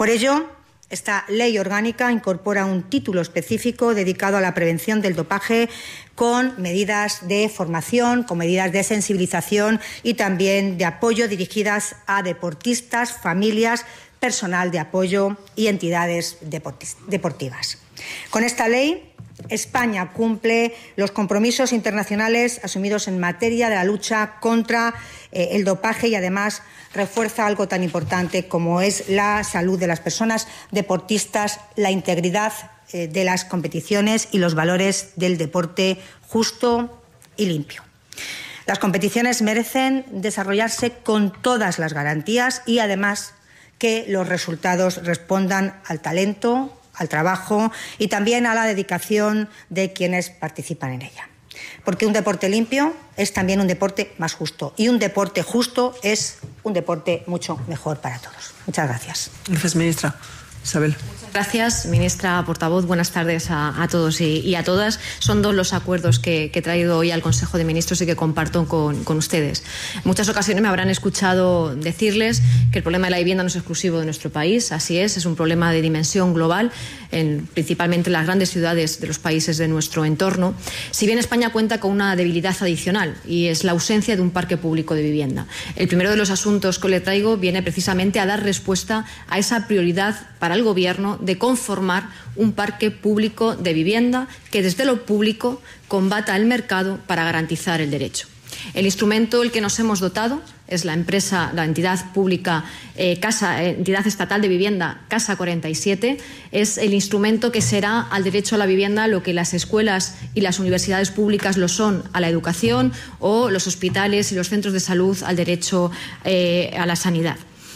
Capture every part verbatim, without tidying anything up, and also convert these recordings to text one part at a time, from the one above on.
Por ello, esta ley orgánica incorpora un título específico dedicado a la prevención del dopaje, con medidas de formación, con medidas de sensibilización y también de apoyo dirigidas a deportistas, familias, personal de apoyo y entidades deportivas. Con esta ley, España cumple los compromisos internacionales asumidos en materia de la lucha contra eh, el dopaje y además refuerza algo tan importante como es la salud de las personas deportistas, la integridad eh, de las competiciones y los valores del deporte justo y limpio. Las competiciones merecen desarrollarse con todas las garantías y además que los resultados respondan al talento, al trabajo y también a la dedicación de quienes participan en ella. Porque un deporte limpio es también un deporte más justo y un deporte justo es un deporte mucho mejor para todos. Muchas gracias. Gracias, ministra. Isabel. Gracias, ministra portavoz. Buenas tardes a, a todos y, y a todas. Son dos los acuerdos que, que he traído hoy al Consejo de Ministros y que comparto con, con ustedes. En muchas ocasiones me habrán escuchado decirles que el problema de la vivienda no es exclusivo de nuestro país. Así es, es un problema de dimensión global, en, principalmente en las grandes ciudades de los países de nuestro entorno. Si bien España cuenta con una debilidad adicional y es la ausencia de un parque público de vivienda. El primero de los asuntos que le traigo viene precisamente a dar respuesta a esa prioridad para el Gobierno de conformar un parque público de vivienda que desde lo público combata el mercado para garantizar el derecho. El instrumento del que nos hemos dotado es la empresa, la entidad pública, eh, Casa, eh, entidad estatal de vivienda Casa cuarenta y siete, es el instrumento que será al derecho a la vivienda lo que las escuelas y las universidades públicas lo son a la educación o los hospitales y los centros de salud al derecho eh, a la sanidad.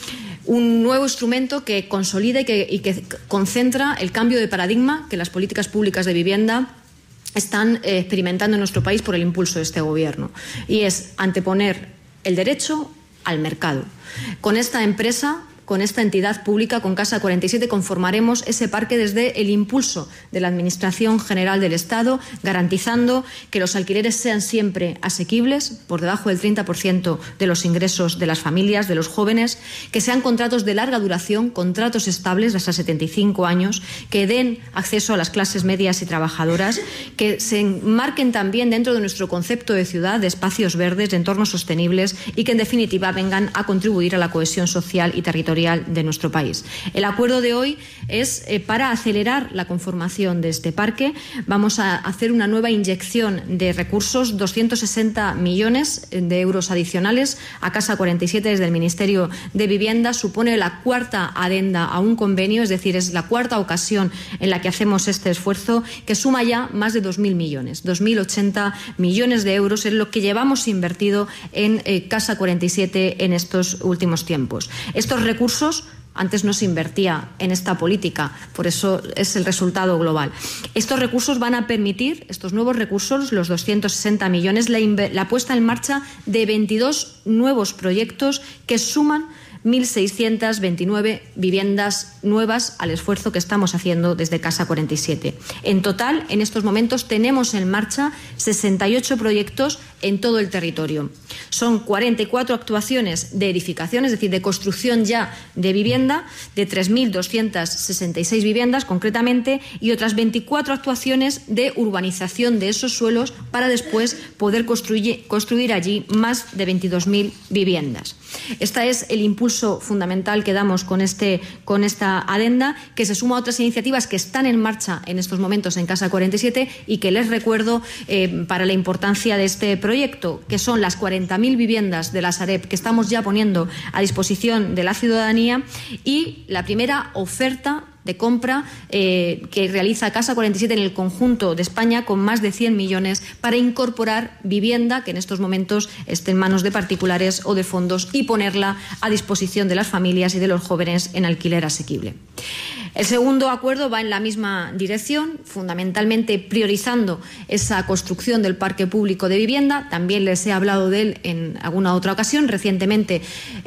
Un nuevo instrumento que consolida y que, y que concentra el cambio de paradigma que las políticas públicas de vivienda están eh, experimentando en nuestro país por el impulso de este Gobierno. Y es anteponer el derecho al mercado. Con esta empresa, con esta entidad pública, con Casa cuarenta y siete, conformaremos ese parque desde el impulso de la Administración General del Estado, garantizando que los alquileres sean siempre asequibles, por debajo del treinta por ciento de los ingresos de las familias, de los jóvenes, que sean contratos de larga duración, contratos estables hasta setenta y cinco años, que den acceso a las clases medias y trabajadoras, que se enmarquen también dentro de nuestro concepto de ciudad, de espacios verdes, de entornos sostenibles y que, en definitiva, vengan a contribuir a la cohesión social y territorial de nuestro país. El acuerdo de hoy es eh, para acelerar la conformación de este parque. Vamos a hacer una nueva inyección de recursos, doscientos sesenta millones de euros adicionales a Casa cuarenta y siete desde el Ministerio de Vivienda. Supone la cuarta adenda a un convenio, es decir, es la cuarta ocasión en la que hacemos este esfuerzo, que suma ya más de dos mil millones, dos mil ochenta millones de euros en lo que llevamos invertido en eh, Casa cuarenta y siete en estos últimos tiempos. Estos recursos antes no se invertía en esta política, por eso es el resultado global. Estos recursos van a permitir, estos nuevos recursos, los doscientos sesenta millones, la, la puesta en marcha de veintidós nuevos proyectos que suman mil seiscientas veintinueve viviendas nuevas al esfuerzo que estamos haciendo desde Casa cuarenta y siete. En total, en estos momentos tenemos en marcha sesenta y ocho proyectos en todo el territorio. Son cuarenta y cuatro actuaciones de edificación, es decir, de construcción ya de vivienda, de tres mil doscientas sesenta y seis viviendas concretamente, y otras veinticuatro actuaciones de urbanización de esos suelos para después poder construir, construir allí más de veintidós mil viviendas. Este es el impulso fundamental que damos con, este, con esta adenda, que se suma a otras iniciativas que están en marcha en estos momentos en Casa cuarenta y siete y que les recuerdo eh, para la importancia de este proyecto, que son las cuarenta mil viviendas de la Sareb que estamos ya poniendo a disposición de la ciudadanía y la primera oferta de compra eh, que realiza Casa cuarenta y siete en el conjunto de España con más de cien millones para incorporar vivienda que en estos momentos esté en manos de particulares o de fondos y ponerla a disposición de las familias y de los jóvenes en alquiler asequible. El segundo acuerdo va en la misma dirección, fundamentalmente priorizando esa construcción del parque público de vivienda. También les he hablado de él en alguna otra ocasión. Recientemente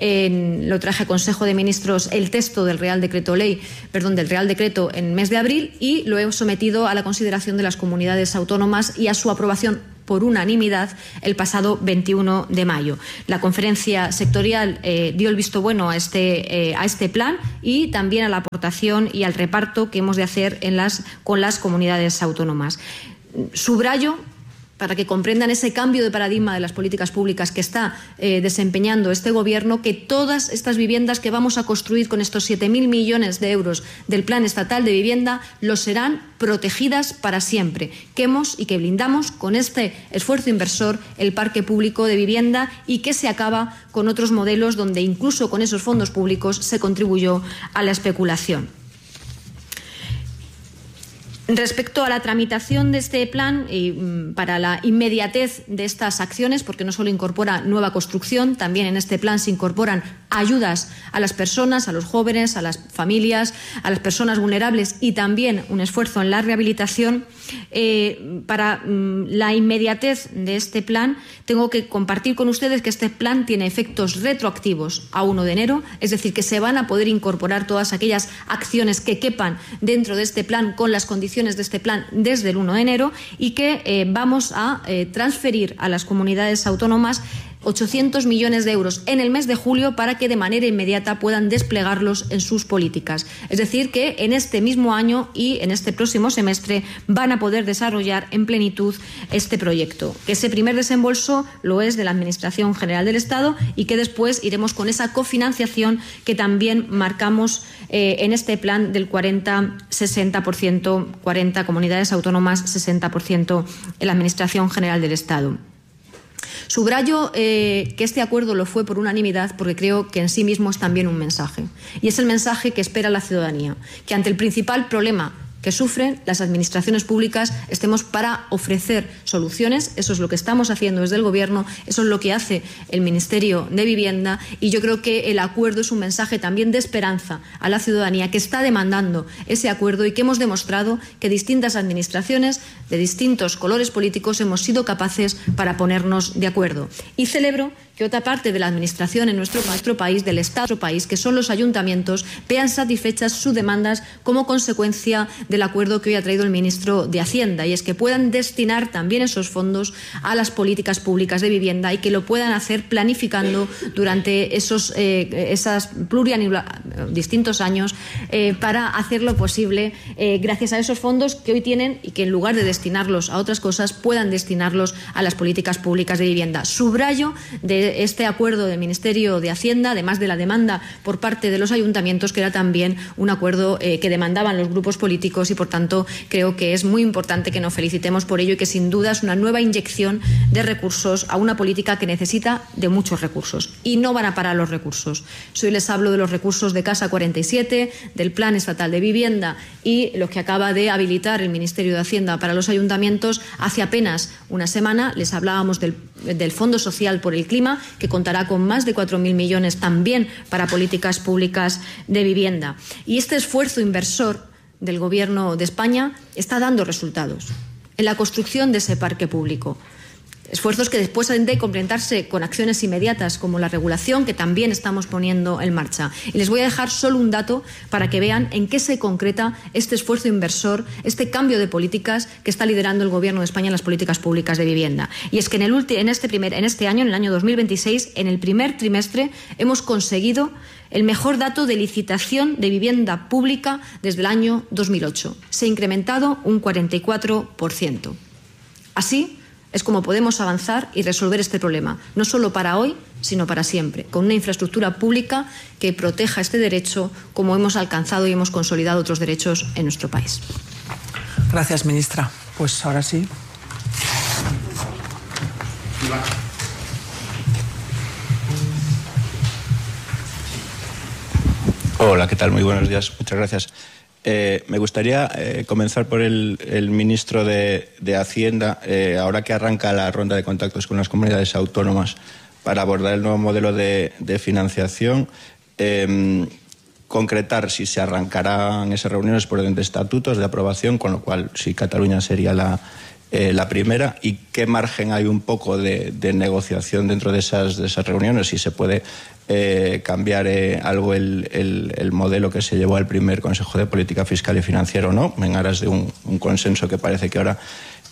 en, lo traje a Consejo de Ministros el texto del Real Decreto Ley, perdón, del Real Decreto en mes de abril y lo he sometido a la consideración de las comunidades autónomas y a su aprobación por unanimidad el pasado veintiuno de mayo. La conferencia sectorial eh, dio el visto bueno a este, eh, a este plan y también a la aportación y al reparto que hemos de hacer en las, con las comunidades autónomas. Subrayo, para que comprendan ese cambio de paradigma de las políticas públicas que está eh, desempeñando este Gobierno, que todas estas viviendas que vamos a construir con estos siete mil millones de euros del Plan Estatal de Vivienda lo serán protegidas para siempre. Que hemos y que blindamos con este esfuerzo inversor el parque público de vivienda y que se acaba con otros modelos donde incluso con esos fondos públicos se contribuyó a la especulación. Respecto a la tramitación de este plan y para la inmediatez de estas acciones, porque no solo incorpora nueva construcción, también en este plan se incorporan ayudas a las personas, a los jóvenes, a las familias, a las personas vulnerables y también un esfuerzo en la rehabilitación. Eh, para mm, la inmediatez de este plan tengo que compartir con ustedes que este plan tiene efectos retroactivos a uno de enero, es decir, que se van a poder incorporar todas aquellas acciones que quepan dentro de este plan con las condiciones de este plan desde el uno de enero y que eh, vamos a eh, transferir a las comunidades autónomas ochocientos millones de euros en el mes de julio para que de manera inmediata puedan desplegarlos en sus políticas. Es decir, que en este mismo año y en este próximo semestre van a poder desarrollar en plenitud este proyecto. Que ese primer desembolso lo es de la Administración General del Estado y que después iremos con esa cofinanciación que también marcamos eh, en este plan del cuarenta sesenta por ciento, cuarenta comunidades autónomas, sesenta por ciento en la Administración General del Estado. Subrayo eh, que este acuerdo lo fue por unanimidad porque creo que en sí mismo es también un mensaje. Y es el mensaje que espera la ciudadanía, que ante el principal problema que sufren las administraciones públicas estemos para ofrecer soluciones. Eso es lo que estamos haciendo desde el Gobierno, eso es lo que hace el Ministerio de Vivienda y yo creo que el acuerdo es un mensaje también de esperanza a la ciudadanía que está demandando ese acuerdo y que hemos demostrado que distintas administraciones de distintos colores políticos hemos sido capaces para ponernos de acuerdo. Y celebro que otra parte de la Administración en nuestro, nuestro país, del Estado país, que son los ayuntamientos, vean satisfechas sus demandas como consecuencia del acuerdo que hoy ha traído el ministro de Hacienda, y es que puedan destinar también esos fondos a las políticas públicas de vivienda y que lo puedan hacer planificando durante esos eh, esas plurianuales distintos años eh, para hacerlo posible eh, gracias a esos fondos que hoy tienen y que en lugar de destinarlos a otras cosas puedan destinarlos a las políticas públicas de vivienda. Subrayo de este acuerdo del Ministerio de Hacienda, además de la demanda por parte de los ayuntamientos, que era también un acuerdo eh, que demandaban los grupos políticos y, por tanto, creo que es muy importante que nos felicitemos por ello y que, sin duda, es una nueva inyección de recursos a una política que necesita de muchos recursos. Y no van a parar los recursos. Hoy les hablo de los recursos de Casa cuarenta y siete, del Plan Estatal de Vivienda y lo que acaba de habilitar el Ministerio de Hacienda para los ayuntamientos. Hace apenas una semana les hablábamos del, del Fondo Social por el Clima, que contará con más de cuatro mil millones también para políticas públicas de vivienda. Y este esfuerzo inversor del Gobierno de España está dando resultados en la construcción de ese parque público. Esfuerzos que después han de complementarse con acciones inmediatas como la regulación que también estamos poniendo en marcha. Y les voy a dejar solo un dato para que vean en qué se concreta este esfuerzo inversor, este cambio de políticas que está liderando el Gobierno de España en las políticas públicas de vivienda. Y es que en, el en, este primer, en este año, en el año dos mil veintiséis, en el primer trimestre, hemos conseguido el mejor dato de licitación de vivienda pública desde el año dos mil ocho. Se ha incrementado un cuarenta y cuatro por ciento. Así es como podemos avanzar y resolver este problema, no solo para hoy, sino para siempre, con una infraestructura pública que proteja este derecho como hemos alcanzado y hemos consolidado otros derechos en nuestro país. Gracias, ministra. Pues ahora sí. Hola, ¿qué tal? Muy buenos días. Muchas gracias. Eh, me gustaría eh, comenzar por el, el ministro de, de Hacienda, eh, ahora que arranca la ronda de contactos con las comunidades autónomas para abordar el nuevo modelo de, de financiación, eh, concretar si se arrancarán esas reuniones por orden de estatutos de aprobación, con lo cual si Cataluña sería la, eh, la primera, y qué margen hay un poco de, de negociación dentro de esas, de esas reuniones, si se puede Eh, cambiar eh, algo el, el, el modelo que se llevó al primer Consejo de Política Fiscal y Financiera o no, en aras de un, un consenso que parece que ahora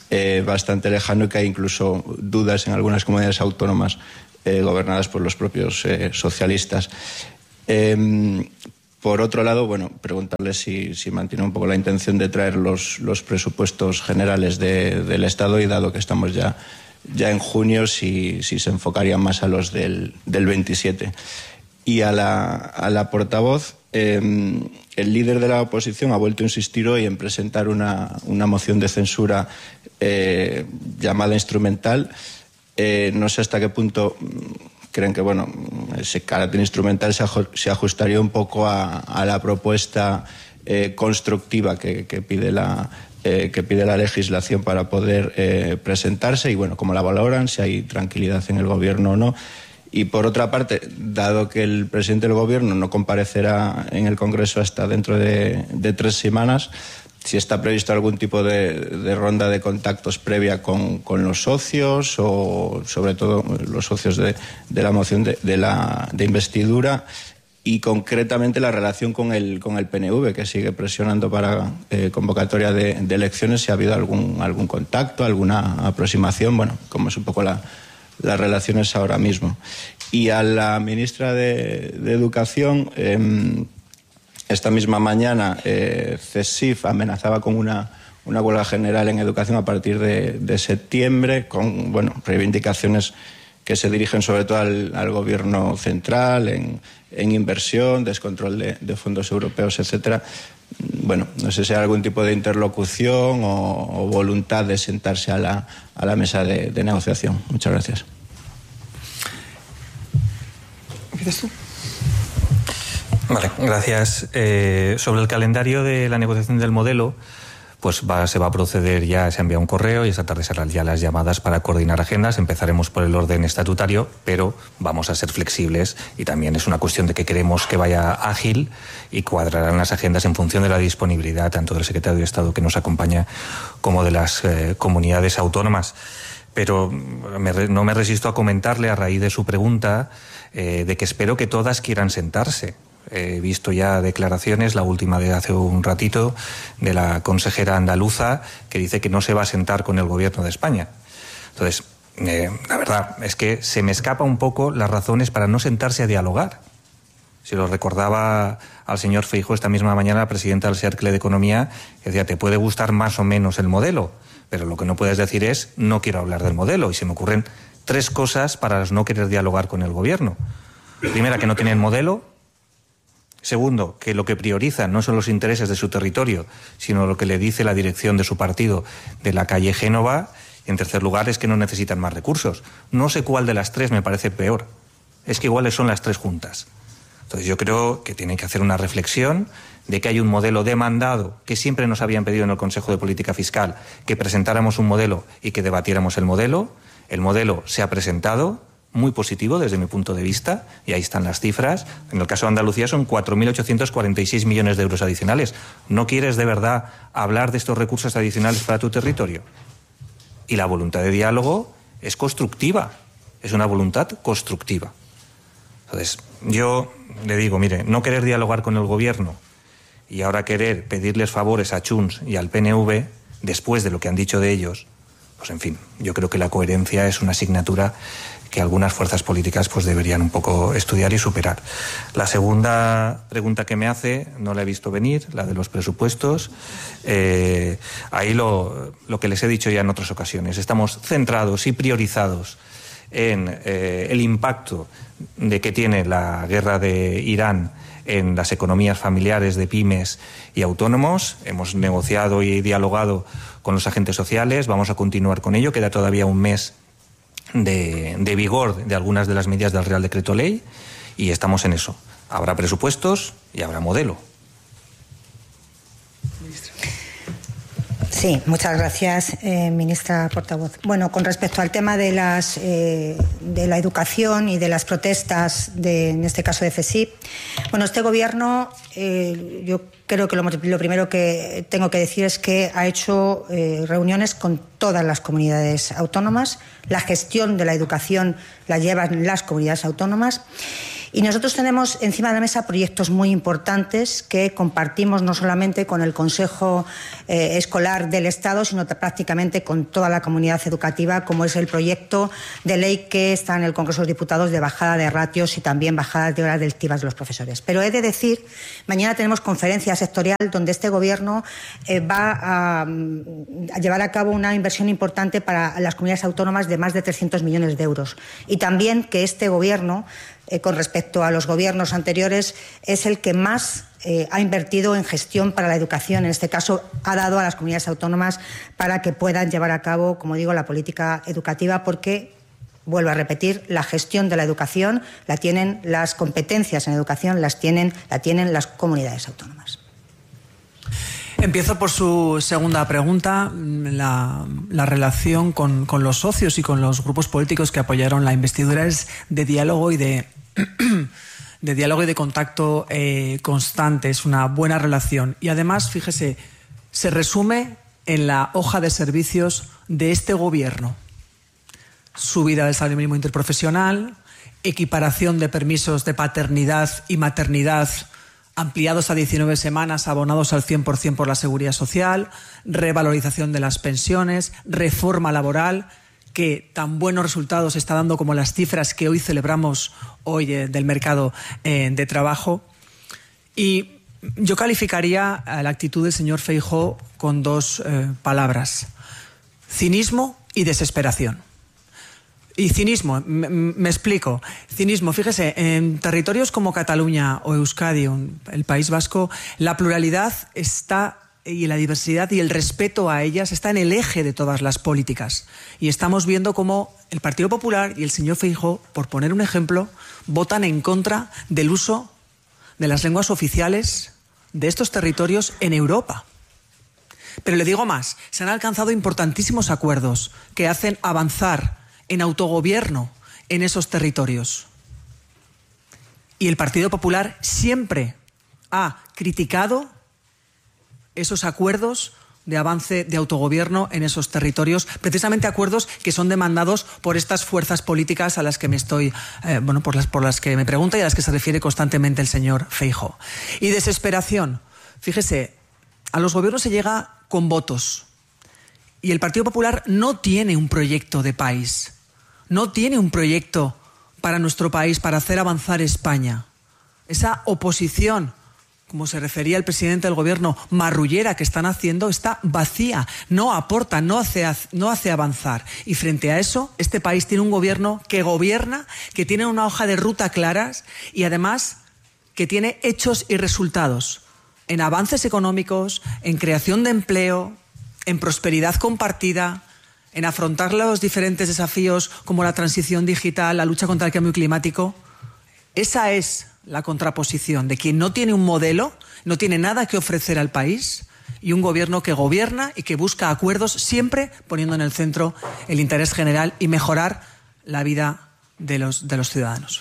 eh, bastante lejano y que hay incluso dudas en algunas comunidades autónomas eh, gobernadas por los propios eh, socialistas. Eh, por otro lado, bueno, preguntarle si, si mantiene un poco la intención de traer los, los presupuestos generales de, del Estado, y dado que estamos ya, ya en junio, si, si se enfocarían más a los del, del veintisiete. Y a la, a la portavoz, eh, el líder de la oposición ha vuelto a insistir hoy en presentar una, una moción de censura eh, llamada instrumental. Eh, no sé hasta qué punto creen que, bueno, ese carácter instrumental se, se ajustaría un poco a, a la propuesta eh, constructiva que, que pide la eh, que pide la legislación para poder eh, presentarse, y bueno, cómo la valoran, si hay tranquilidad en el gobierno o no. Y por otra parte, dado que el presidente del gobierno no comparecerá en el Congreso hasta dentro de, de tres semanas, si está previsto algún tipo de, de ronda de contactos previa con, con los socios, o sobre todo los socios de, de la moción de, de, la, de investidura, y concretamente la relación con el, con el P N V, que sigue presionando para eh, convocatoria de, de elecciones, si ha habido algún, algún contacto, alguna aproximación, bueno, cómo es un poco la, las relaciones ahora mismo. Y a la ministra de, de Educación, eh, esta misma mañana eh, CESIF amenazaba con una, una huelga general en educación a partir de, de septiembre, con bueno, reivindicaciones que se dirigen sobre todo al, al gobierno central, en, en inversión, descontrol de, de fondos europeos, etcétera. Bueno, no sé si hay algún tipo de interlocución o, o voluntad de sentarse a la, a la mesa de, de negociación. Muchas gracias. ¿Empiezas tú? Vale, gracias. Eh, sobre el calendario de la negociación del modelo, pues va, se va a proceder ya, se ha enviado un correo y esta tarde serán ya las llamadas para coordinar agendas. Empezaremos por el orden estatutario, pero vamos a ser flexibles, y también es una cuestión de que queremos que vaya ágil, y cuadrarán las agendas en función de la disponibilidad tanto del secretario de Estado que nos acompaña como de las eh, comunidades autónomas. Pero me, no me resisto a comentarle, a raíz de su pregunta, eh, de que espero que todas quieran sentarse. He visto ya declaraciones, la última de hace un ratito, de la consejera andaluza, que dice que no se va a sentar con el gobierno de España. Entonces, eh, la verdad es que se me escapa un poco las razones para no sentarse a dialogar. Si lo recordaba al señor Feijóo esta misma mañana, la presidenta del Cercle de Economía, que decía, te puede gustar más o menos el modelo, pero lo que no puedes decir es, no quiero hablar del modelo. Y se me ocurren tres cosas para no querer dialogar con el gobierno. Primera, que no tienen modelo. Segundo, que lo que priorizan no son los intereses de su territorio, sino lo que le dice la dirección de su partido de la calle Génova. Y en tercer lugar, es que no necesitan más recursos. No sé cuál de las tres me parece peor. Es que iguales son las tres juntas. Entonces yo creo que tienen que hacer una reflexión de que hay un modelo demandado, que siempre nos habían pedido en el Consejo de Política Fiscal que presentáramos un modelo y que debatiéramos el modelo. El modelo se ha presentado, muy positivo desde mi punto de vista, y ahí están las cifras. En el caso de Andalucía son cuatro mil ochocientos cuarenta y seis millones de euros adicionales. ¿No quieres de verdad hablar de estos recursos adicionales para tu territorio? Y la voluntad de diálogo es constructiva, es una voluntad constructiva. Entonces, yo le digo, mire, no querer dialogar con el gobierno y ahora querer pedirles favores a Junts y al P N V, después de lo que han dicho de ellos, pues en fin, yo creo que la coherencia es una asignatura que algunas fuerzas políticas pues deberían un poco estudiar y superar. La segunda pregunta que me hace, no la he visto venir, la de los presupuestos. Eh, ahí lo, lo que les he dicho ya en otras ocasiones, estamos centrados y priorizados en eh, el impacto de que tiene la guerra de Irán en las economías familiares de pymes y autónomos. Hemos negociado y dialogado con los agentes sociales, vamos a continuar con ello, queda todavía un mes de, de vigor de algunas de las medidas del Real Decreto Ley y estamos en eso. Habrá presupuestos y habrá modelo. Sí, muchas gracias, eh, ministra portavoz. Bueno, con respecto al tema de las eh, de la educación y de las protestas, de, en este caso de CESIF, bueno, este gobierno, eh, yo creo que lo, lo primero que tengo que decir es que ha hecho eh, reuniones con todas las comunidades autónomas. La gestión de la educación la llevan las comunidades autónomas. Y nosotros tenemos encima de la mesa proyectos muy importantes que compartimos no solamente con el Consejo eh, Escolar del Estado, sino prácticamente con toda la comunidad educativa, como es el proyecto de ley que está en el Congreso de los Diputados de bajada de ratios y también bajadas de horas lectivas de los profesores. Pero he de decir, mañana tenemos conferencia sectorial donde este Gobierno eh, va a, a llevar a cabo una inversión importante para las comunidades autónomas de más de trescientos millones de euros. Y también que este Gobierno, eh, con respecto a los gobiernos anteriores, es el que más eh, ha invertido en gestión para la educación. En este caso, ha dado a las comunidades autónomas para que puedan llevar a cabo, como digo, la política educativa, porque, vuelvo a repetir, la gestión de la educación la tienen, las competencias en educación las tienen, la tienen las comunidades autónomas. Empiezo por su segunda pregunta, la, la relación con, con los socios y con los grupos políticos que apoyaron la investidura es de diálogo y de, de diálogo y de contacto eh, constante, es una buena relación. Y además, fíjese, se resume en la hoja de servicios de este Gobierno. Subida del salario mínimo interprofesional, equiparación de permisos de paternidad y maternidad ampliados a diecinueve semanas, abonados al cien por cien por la Seguridad Social, revalorización de las pensiones, reforma laboral, que tan buenos resultados está dando como las cifras que hoy celebramos hoy eh, del mercado eh, de trabajo. Y yo calificaría la actitud del señor Feijóo con dos eh, palabras: cinismo y desesperación. Y cinismo, me, me explico. Cinismo, fíjese, en territorios como Cataluña o Euskadi, el País Vasco, la pluralidad está, y la diversidad y el respeto a ellas está en el eje de todas las políticas. Y estamos viendo cómo el Partido Popular y el señor Feijóo, por poner un ejemplo, votan en contra del uso de las lenguas oficiales de estos territorios en Europa. Pero le digo más, se han alcanzado importantísimos acuerdos que hacen avanzar en autogobierno en esos territorios. Y el Partido Popular siempre ha criticado esos acuerdos de avance de autogobierno en esos territorios, precisamente acuerdos que son demandados por estas fuerzas políticas a las que me estoy, eh, bueno, por las, por las que me pregunta y a las que se refiere constantemente el señor Feijóo. Y desesperación. Fíjese, a los gobiernos se llega con votos y el Partido Popular no tiene un proyecto de país. No tiene un proyecto para nuestro país, para hacer avanzar España. Esa oposición, como se refería el presidente del Gobierno, marrullera que están haciendo, está vacía, no aporta, no hace, no hace avanzar. Y frente a eso, este país tiene un Gobierno que gobierna, que tiene una hoja de ruta claras y además que tiene hechos y resultados en avances económicos, en creación de empleo, en prosperidad compartida, en afrontar los diferentes desafíos como la transición digital, la lucha contra el cambio climático. Esa es la contraposición de quien no tiene un modelo, no tiene nada que ofrecer al país, y un gobierno que gobierna y que busca acuerdos siempre poniendo en el centro el interés general y mejorar la vida de los, de los ciudadanos.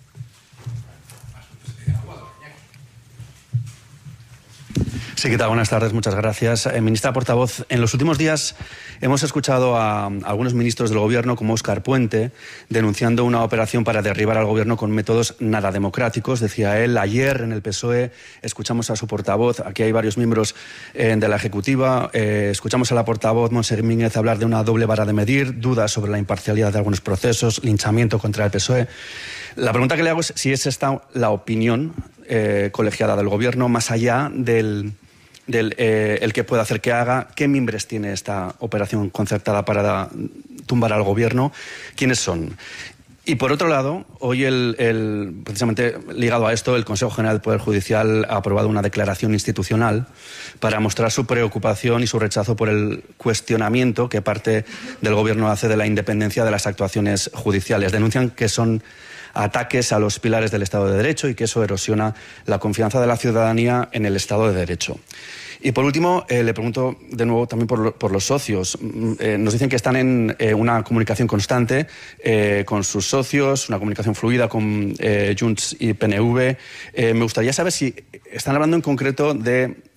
Sí, ¿qué tal? Buenas tardes, muchas gracias. Eh, ministra portavoz, en los últimos días hemos escuchado a, a algunos ministros del Gobierno, como Óscar Puente, denunciando una operación para derribar al Gobierno con métodos nada democráticos. Decía él, ayer en el P S O E escuchamos a su portavoz, aquí hay varios miembros eh, de la Ejecutiva, eh, escuchamos a la portavoz Montse Mínguez hablar de una doble vara de medir, dudas sobre la imparcialidad de algunos procesos, linchamiento contra el P S O E. La pregunta que le hago es si es esta la opinión eh, colegiada del Gobierno, más allá del... del eh, el que pueda hacer que haga, qué mimbres tiene esta operación concertada para tumbar al Gobierno, quiénes son. Y por otro lado, hoy el, el, precisamente ligado a esto, el Consejo General del Poder Judicial ha aprobado una declaración institucional para mostrar su preocupación y su rechazo por el cuestionamiento que parte del Gobierno hace de la independencia de las actuaciones judiciales. Denuncian que son ataques a los pilares del Estado de Derecho y que eso erosiona la confianza de la ciudadanía en el Estado de Derecho. Y por último, eh, le pregunto de nuevo también por, lo, por los socios. Eh, nos dicen que están en eh, una comunicación constante eh, con sus socios, una comunicación fluida con eh, Junts y P N V. Eh, me gustaría saber si están hablando en concreto de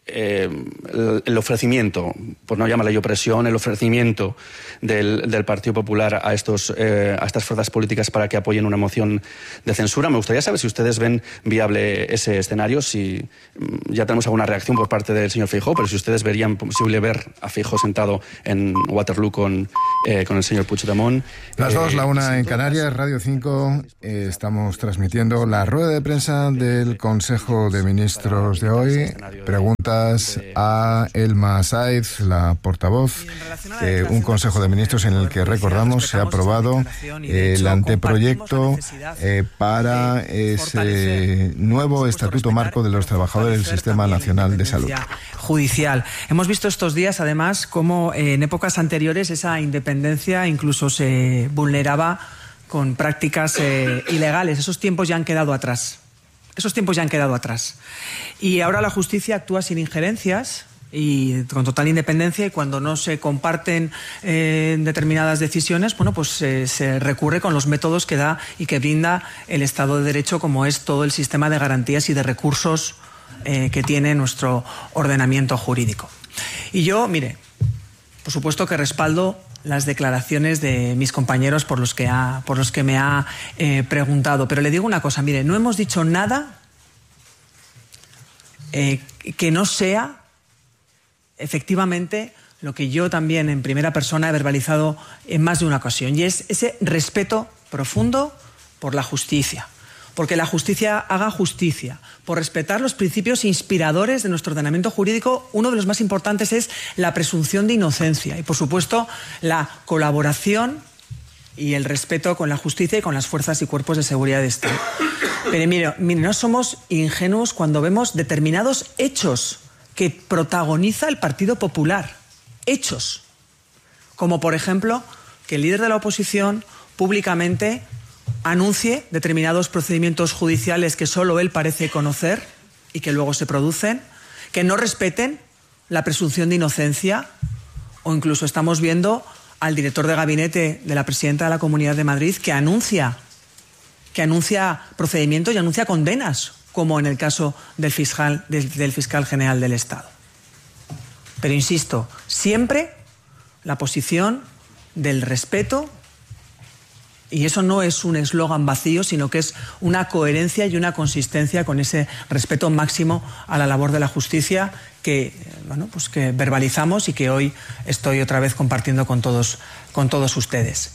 eh, el, el ofrecimiento, por no llamarle yo presión, el ofrecimiento del, del Partido Popular a, estos, eh, a estas fuerzas políticas para que apoyen una moción de censura. Me gustaría saber si ustedes ven viable ese escenario, si ya tenemos alguna reacción por parte del señor Feijóo, pero si ustedes verían posible ver a Feijóo sentado en Waterloo con, eh, con el señor Puigdemont. Las dos, eh, la una en Canarias, Radio cinco. Eh, estamos transmitiendo la rueda de prensa del Consejo de Ministros de hoy. Preguntas a Elma Saiz, la portavoz. Eh, un Consejo de Ministros en el que, recordamos, se ha aprobado el anteproyecto eh, para ese nuevo Estatuto Marco de los Trabajadores del Sistema Nacional de Salud. Judicial. Hemos visto estos días, además, cómo en épocas anteriores esa independencia incluso se vulneraba con prácticas eh, ilegales. Esos tiempos ya han quedado atrás. Esos tiempos ya han quedado atrás. Y ahora la justicia actúa sin injerencias y con total independencia, y cuando no se comparten eh, determinadas decisiones, bueno, pues eh, se recurre con los métodos que da y que brinda el Estado de Derecho, como es todo el sistema de garantías y de recursos eh, que tiene nuestro ordenamiento jurídico. Y yo, mire, por supuesto que respaldo las declaraciones de mis compañeros por los que, ha, por los que me ha eh, preguntado. Pero le digo una cosa, mire, no hemos dicho nada eh, que no sea efectivamente lo que yo también en primera persona he verbalizado en más de una ocasión, y es ese respeto profundo por la justicia. Porque la justicia haga justicia, por respetar los principios inspiradores de nuestro ordenamiento jurídico. Uno de los más importantes es la presunción de inocencia y, por supuesto, la colaboración y el respeto con la justicia y con las fuerzas y cuerpos de seguridad de Estado. Pero mire, mire, no somos ingenuos cuando vemos determinados hechos que protagoniza el Partido Popular. Hechos. Como, por ejemplo, que el líder de la oposición públicamente anuncie determinados procedimientos judiciales que solo él parece conocer y que luego se producen, que no respeten la presunción de inocencia, o incluso estamos viendo al director de gabinete de la presidenta de la Comunidad de Madrid que anuncia, que anuncia procedimientos y anuncia condenas, como en el caso del fiscal, del, del fiscal general del Estado. Pero insisto, siempre la posición del respeto. Y eso no es un eslogan vacío, sino que es una coherencia y una consistencia con ese respeto máximo a la labor de la justicia que, bueno, pues que verbalizamos y que hoy estoy otra vez compartiendo con todos, con todos ustedes.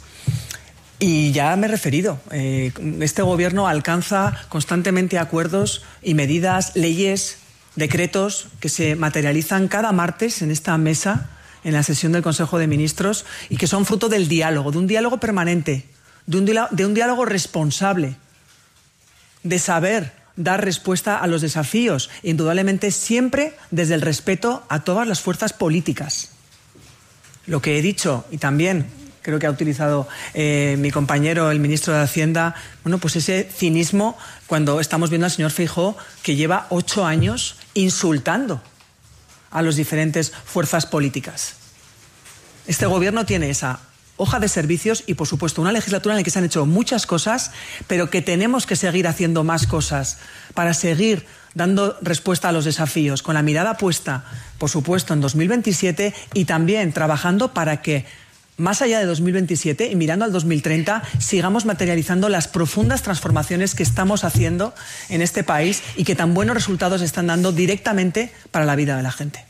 Y ya me he referido, eh, este gobierno alcanza constantemente acuerdos y medidas, leyes, decretos que se materializan cada martes en esta mesa, en la sesión del Consejo de Ministros, y que son fruto del diálogo, de un diálogo permanente, de un, de un diálogo responsable, de saber dar respuesta a los desafíos, indudablemente siempre desde el respeto a todas las fuerzas políticas. Lo que he dicho, y también creo que ha utilizado eh, mi compañero, el ministro de Hacienda, bueno, pues ese cinismo cuando estamos viendo al señor Feijóo, que lleva ocho años insultando a las diferentes fuerzas políticas. Este gobierno tiene esa hoja de servicios y, por supuesto, una legislatura en la que se han hecho muchas cosas, pero que tenemos que seguir haciendo más cosas para seguir dando respuesta a los desafíos, con la mirada puesta, por supuesto, en dos mil veintisiete, y también trabajando para que, más allá de dos mil veintisiete y mirando al dos mil treinta, sigamos materializando las profundas transformaciones que estamos haciendo en este país y que tan buenos resultados están dando directamente para la vida de la gente.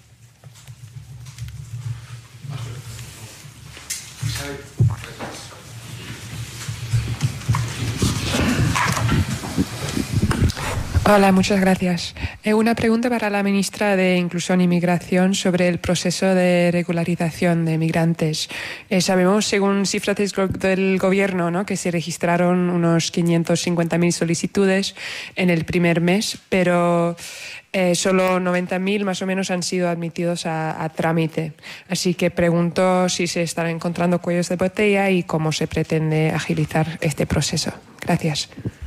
Hola, muchas gracias. Eh, una pregunta para la ministra de Inclusión y Migración sobre el proceso de regularización de migrantes. Eh, sabemos, según cifras del Gobierno, ¿no?, que se registraron unos quinientas cincuenta mil solicitudes en el primer mes, pero eh, solo noventa mil más o menos han sido admitidos a, a trámite. Así que pregunto si se están encontrando cuellos de botella y cómo se pretende agilizar este proceso. Gracias.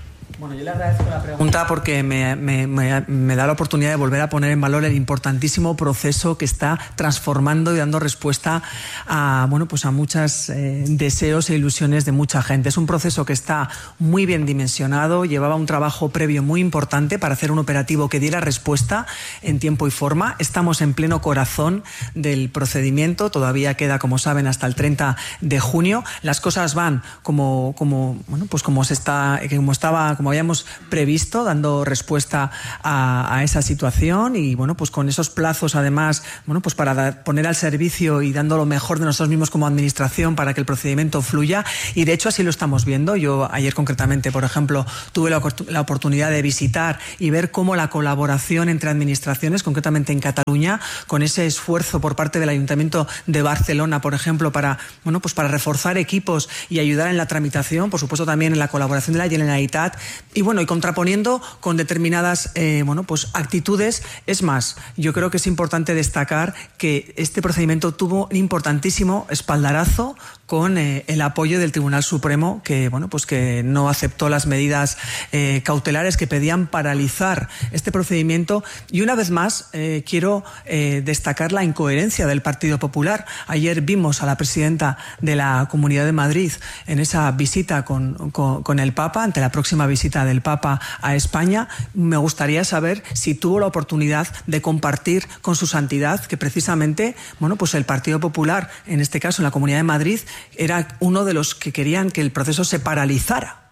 Bueno, yo le agradezco la pregunta porque me, me, me, me da la oportunidad de volver a poner en valor el importantísimo proceso que está transformando y dando respuesta a, bueno, pues a muchos eh, deseos e ilusiones de mucha gente. Es un proceso que está muy bien dimensionado, llevaba un trabajo previo muy importante para hacer un operativo que diera respuesta en tiempo y forma. Estamos en pleno corazón del procedimiento, todavía queda, como saben, hasta el treinta de junio. Las cosas van como, como, bueno, pues como se está, como estaba, como habíamos previsto, dando respuesta a, a esa situación y bueno, pues con esos plazos además, bueno, pues para dar, poner al servicio y dando lo mejor de nosotros mismos como administración para que el procedimiento fluya, y de hecho así lo estamos viendo. Yo ayer concretamente, por ejemplo, tuve la, la oportunidad de visitar y ver cómo la colaboración entre administraciones, concretamente en Cataluña, con ese esfuerzo por parte del Ayuntamiento de Barcelona, por ejemplo, para, bueno, pues para reforzar equipos y ayudar en la tramitación, por supuesto también en la colaboración de la Generalitat, y bueno, y contraponiendo con determinadas eh, bueno, pues actitudes. Es más, yo creo que es importante destacar que este procedimiento tuvo un importantísimo espaldarazo con eh, el apoyo del Tribunal Supremo, que bueno, pues que no aceptó las medidas eh, cautelares que pedían paralizar este procedimiento. Y una vez más eh, quiero eh, destacar la incoherencia del Partido Popular. Ayer vimos a la presidenta de la Comunidad de Madrid en esa visita con, con, con el Papa, ante la próxima visita del Papa a España. Me gustaría saber si tuvo la oportunidad de compartir con su santidad que precisamente, bueno, pues el Partido Popular, en este caso en la Comunidad de Madrid, era uno de los que querían que el proceso se paralizara,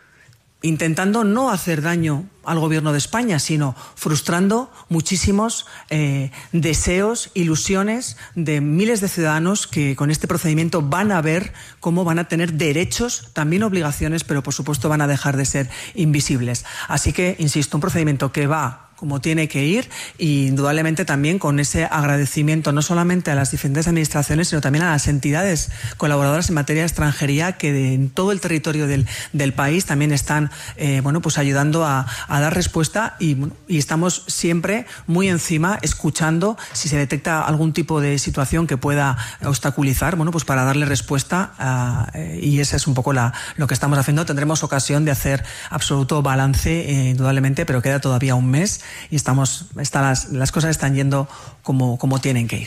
intentando no hacer daño al gobierno de España, sino frustrando muchísimos eh, deseos, ilusiones de miles de ciudadanos que con este procedimiento van a ver cómo van a tener derechos, también obligaciones, pero por supuesto van a dejar de ser invisibles. Así que, insisto, un procedimiento que va como tiene que ir, y indudablemente también con ese agradecimiento no solamente a las diferentes administraciones, sino también a las entidades colaboradoras en materia de extranjería que de, en todo el territorio del, del país también están eh, bueno, pues ayudando a, a dar respuesta, y, y estamos siempre muy encima escuchando si se detecta algún tipo de situación que pueda obstaculizar, bueno, pues para darle respuesta a, eh, y ese es un poco la, lo que estamos haciendo. Tendremos ocasión de hacer absoluto balance eh, indudablemente, pero queda todavía un mes y estamos, está las, las cosas están yendo como, como tienen que ir.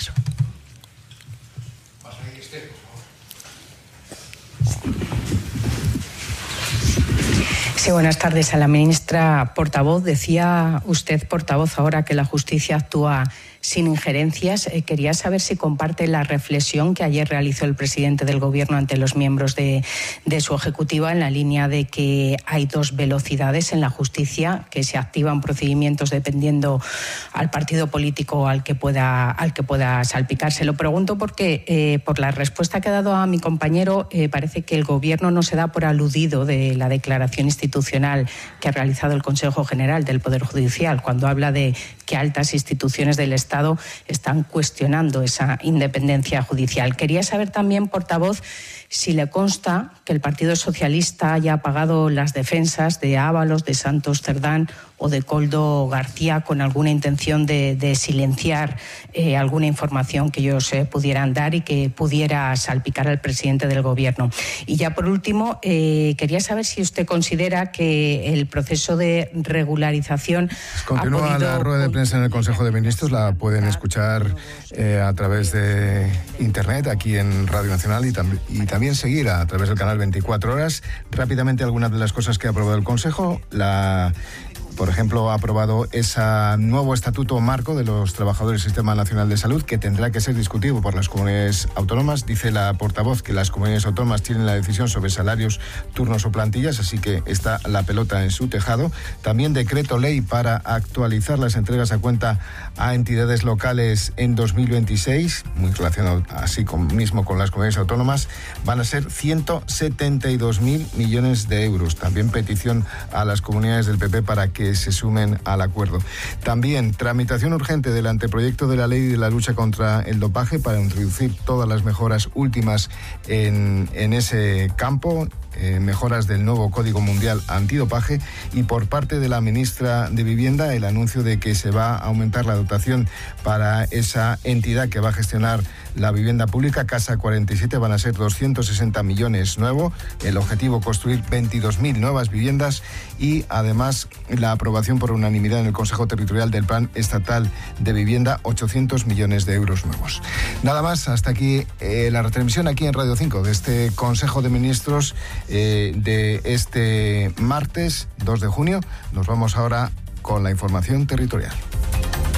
Sí, buenas tardes a la ministra portavoz. Decía usted, portavoz, ahora que la justicia actúa sin injerencias. Eh, quería saber si comparte la reflexión que ayer realizó el presidente del Gobierno ante los miembros de, de su ejecutiva, en la línea de que hay dos velocidades en la justicia, que se activan procedimientos dependiendo al partido político al que pueda, al que pueda salpicarse. Lo pregunto porque, eh, por la respuesta que ha dado a mi compañero, eh, parece que el Gobierno no se da por aludido de la declaración institucional que ha realizado el Consejo General del Poder Judicial, cuando habla de que altas instituciones del Estado están cuestionando esa independencia judicial. Quería saber también, portavoz, si le consta que el Partido Socialista haya pagado las defensas de Ábalos, de Santos Cerdán o de Koldo García con alguna intención de, de silenciar eh, alguna información que ellos eh, pudieran dar y que pudiera salpicar al presidente del Gobierno. Y ya por último, eh, quería saber si usted considera que el proceso de regularización... Continúa ha podido... la rueda de prensa en el Consejo de Ministros, la pueden escuchar eh, a través de Internet, aquí en Radio Nacional, y, tam y también seguir a través del canal veinticuatro horas. Rápidamente, algunas de las cosas que ha aprobado el Consejo. La... Por ejemplo, ha aprobado ese nuevo estatuto marco de los trabajadores del Sistema Nacional de Salud, que tendrá que ser discutido por las comunidades autónomas. Dice la portavoz que las comunidades autónomas tienen la decisión sobre salarios, turnos o plantillas, así que está la pelota en su tejado. También decreto ley para actualizar las entregas a cuenta a entidades locales en dos mil veintiséis, muy relacionado así con, mismo con las comunidades autónomas. Van a ser ciento setenta y dos mil millones de euros. También petición a las comunidades del P P para que se sumen al acuerdo. También tramitación urgente del anteproyecto de la ley de la lucha contra el dopaje para introducir todas las mejoras últimas en, en ese campo. eh, mejoras del nuevo Código Mundial Antidopaje, y por parte de la ministra de Vivienda el anuncio de que se va a aumentar la dotación para esa entidad que va a gestionar la vivienda pública, Casa cuarenta y siete, van a ser doscientos sesenta millones nuevos. El objetivo, construir veintidós mil nuevas viviendas, y además la aprobación por unanimidad en el Consejo Territorial del Plan Estatal de Vivienda, ochocientos millones de euros nuevos. Nada más, hasta aquí eh, la retransmisión aquí en Radio cinco de este Consejo de Ministros eh, de este martes dos de junio. Nos vamos ahora con la información territorial.